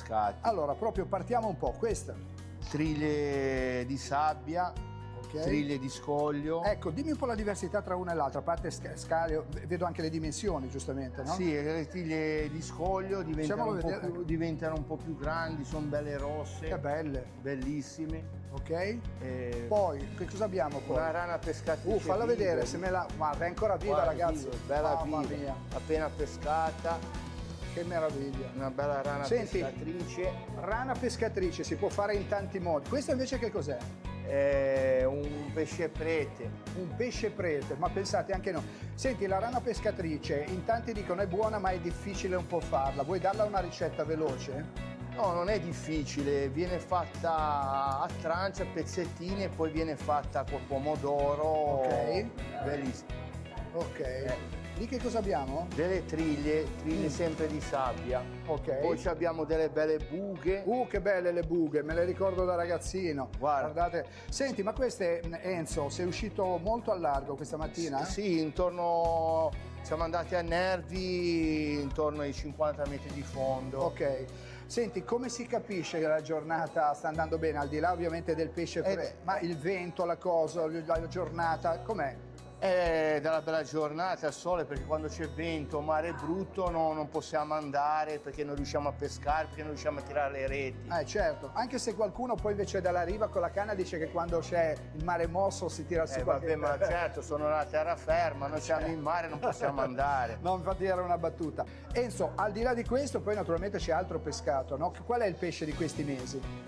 pescati. Allora, proprio partiamo un po'. Questa. Triglie di sabbia, Ok. triglie di scoglio. Ecco, dimmi un po' la diversità tra una e l'altra, a parte scale, vedo anche le dimensioni, giustamente, no? Sì, le triglie di scoglio Facciamolo vedere. diventano un po' più grandi, sono belle rosse. Che belle. Bellissime. Ok. Poi, che cosa abbiamo poi? Una rana pescatrice. Falla viva, vedere, se me la... Guarda, è ancora viva, guarda, ragazzi. viva, bella Mamma viva, mia, appena pescata, che meraviglia. una bella rana Senti, pescatrice. rana pescatrice si può fare in tanti modi. Questo invece che cos'è? È un pesce prete. Un pesce prete, ma pensate anche noi. Senti, la rana pescatrice, in tanti dicono è buona ma è difficile un po' farla. Vuoi darla una ricetta veloce? No, non è difficile, viene fatta a tranche, a pezzettini e poi viene fatta col pomodoro. Ok. Bellissimo. Ok. Lì che cosa abbiamo? Delle triglie sempre di sabbia. Ok. Poi abbiamo delle belle buche. Che belle le bughe, me le ricordo da ragazzino. Guarda. Guardate. Senti, ma queste, Enzo, sei uscito molto al largo questa mattina? Sì, siamo andati a Nervi intorno ai 50 metri di fondo. Ok. Senti, come si capisce che la giornata sta andando bene, al di là ovviamente del pesce ma il vento, la cosa, la giornata, com'è? È dalla bella giornata, il sole, perché quando c'è vento, mare brutto non possiamo andare perché non riusciamo a pescare, perché non riusciamo a tirare le reti. Certo, anche se qualcuno poi invece dalla riva con la canna dice che quando c'è il mare mosso si tira su Vabbè, ma certo, sono la terraferma, noi siamo in mare, non possiamo andare. No, infatti era una battuta. Enzo, al di là di questo poi naturalmente c'è altro pescato, no? Qual è il pesce di questi mesi?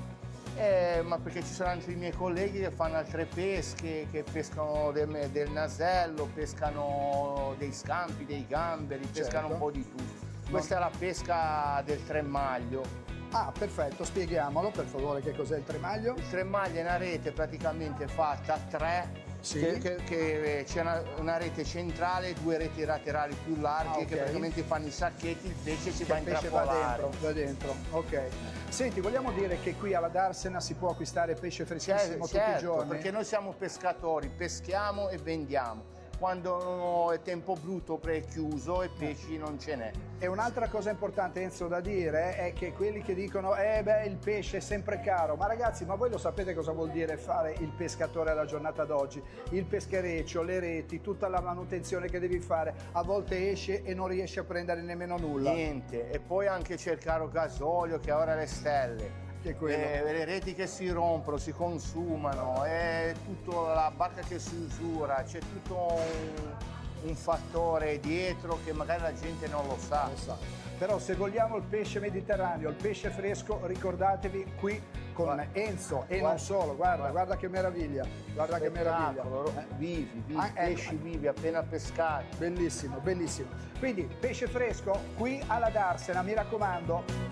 Ma perché ci sono anche i miei colleghi che fanno altre pesche, che pescano del nasello, pescano dei scampi, dei gamberi, pescano un po' di tutto. Questa è la pesca del tremaglio. Ah, perfetto, spieghiamolo per favore che cos'è il tremaglio. Il tremaglio è una rete praticamente fatta a tre, Sì. che c'è una rete centrale e due reti laterali più larghe, ok. che praticamente fanno i sacchetti, il pesce si Che va a il pesce intrappolare. va dentro, ok. Senti, vogliamo dire che qui alla Darsena si può acquistare pesce freschissimo tutti i giorni? Perché noi siamo pescatori, peschiamo e vendiamo. Quando è tempo brutto è chiuso e pesci non ce n'è. E un'altra cosa importante, Enzo, da dire è che quelli che dicono il pesce è sempre caro, ma ragazzi, ma voi lo sapete cosa vuol dire fare il pescatore alla giornata d'oggi? Il peschereccio, le reti, tutta la manutenzione che devi fare, a volte esce e non riesci a prendere nemmeno nulla. Niente, e poi anche c'è il caro gasolio che ora è alle stelle. Le reti che si rompono, si consumano, è tutta la barca che si usura, c'è tutto un fattore dietro che magari la gente non lo sa. Però se vogliamo il pesce mediterraneo, il pesce fresco, ricordatevi qui con Enzo e non solo, guarda che meraviglia, guarda che meraviglia. Vivi, pesci vivi, appena pescati. Bellissimo, bellissimo. Quindi pesce fresco qui alla Darsena, mi raccomando.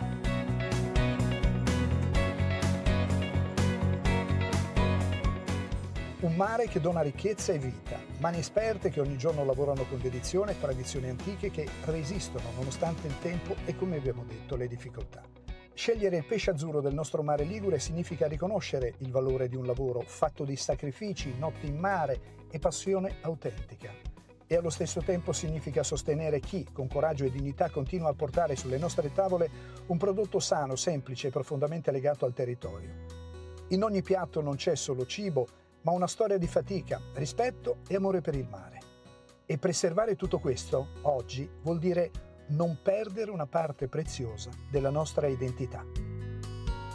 Un mare che dona ricchezza e vita, mani esperte che ogni giorno lavorano con dedizione e tradizioni antiche che resistono nonostante il tempo e, come abbiamo detto, le difficoltà. Scegliere il pesce azzurro del nostro mare ligure significa riconoscere il valore di un lavoro fatto di sacrifici, notti in mare e passione autentica. E allo stesso tempo significa sostenere chi, con coraggio e dignità, continua a portare sulle nostre tavole un prodotto sano, semplice e profondamente legato al territorio. In ogni piatto non c'è solo cibo, ma una storia di fatica, rispetto e amore per il mare. E preservare tutto questo, oggi, vuol dire non perdere una parte preziosa della nostra identità.